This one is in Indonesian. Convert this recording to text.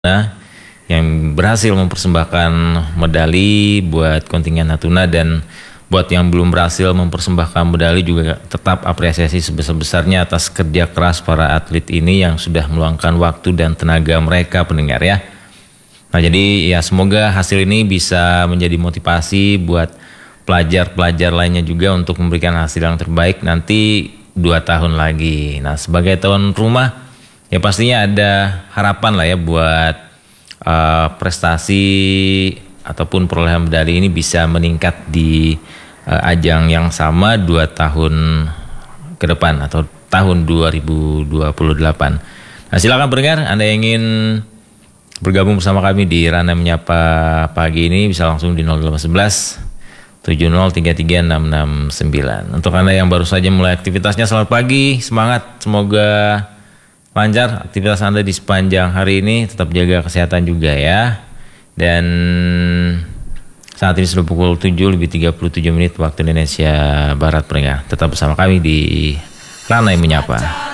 yang berhasil mempersembahkan medali buat kontingen Natuna, dan buat yang belum berhasil mempersembahkan medali juga tetap apresiasi sebesar-besarnya atas kerja keras para atlet ini yang sudah meluangkan waktu dan tenaga mereka, pendengar ya. Nah, jadi ya semoga hasil ini bisa menjadi motivasi buat pelajar-pelajar lainnya juga untuk memberikan hasil yang terbaik nanti 2 tahun lagi. Nah, sebagai tuan rumah ya pastinya ada harapan lah ya buat prestasi ataupun perolehan medali ini bisa meningkat di ajang yang sama 2 tahun ke depan atau tahun 2028. Nah, silakan pendengar, Anda yang ingin bergabung bersama kami di Rana Menyapa pagi ini bisa langsung di 0811 7033669. Untuk Anda yang baru saja mulai aktivitasnya, selamat pagi, semangat, semoga lancar aktivitas Anda di sepanjang hari ini, tetap jaga kesehatan juga ya. Dan saat ini sudah pukul 7:37 waktu Indonesia Barat, pendengar. Tetap bersama kami di Ranai Menyapa.